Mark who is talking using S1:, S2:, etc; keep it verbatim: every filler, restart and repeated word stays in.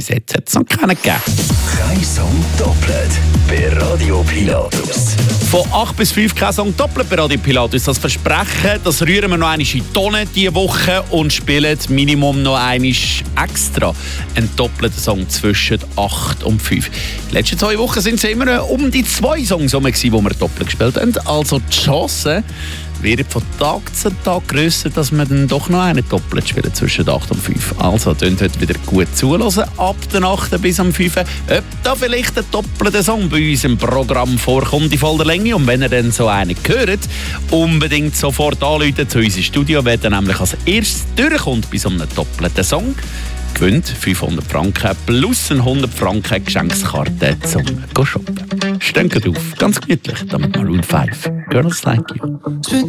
S1: bis jetzt hat es noch keinen gegeben.
S2: Kein Song doppelt bei Radio Pilatus.
S1: Von acht bis fünf kein Song doppelt bei Radio Pilatus. Das Versprechen, das rühren wir noch einmal in die Tonne diese Woche und spielen Minimum noch einmal extra einen doppelten Song zwischen acht und fünf. Die letzten zwei Wochen sind es immer um die zwei Songs herum, die wir doppelt gespielt haben. Also die Chance wird von Tag zu Tag grösser, dass wir dann doch noch einen doppelt spielen zwischen acht und fünf. Also könnt heute wieder gut zuhören, ab der acht bis am fünf. Ob da vielleicht ein doppelter Song bei uns im Programm vorkommt in voller Länge. Und wenn ihr dann so einen hört, unbedingt sofort anrufen zu unserem Studio, wer dann nämlich als erstes durchkommt bei so einem doppelten Song, gewinnt fünfhundert Franken plus eine hundert Franken Geschenkskarte zum Go shoppen. Steht auf, ganz gemütlich, damit Maroon fünf. Girls Like You.